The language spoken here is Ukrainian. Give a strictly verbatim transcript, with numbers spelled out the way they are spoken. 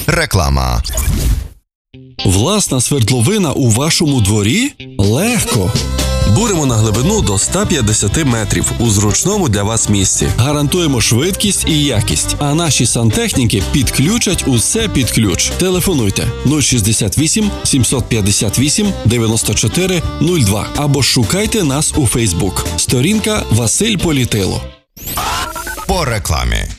Реклама. Власна свердловина у вашому дворі? Легко! Буримо на глибину до ста п'ятдесят метрів у зручному для вас місці. Гарантуємо швидкість і якість, а наші сантехніки підключать усе під ключ. Телефонуйте нуль шістдесят вісім сімсот п'ятдесят вісім дев'яносто чотири нуль два або шукайте нас у Фейсбук. Сторінка Василь Політило. По рекламі.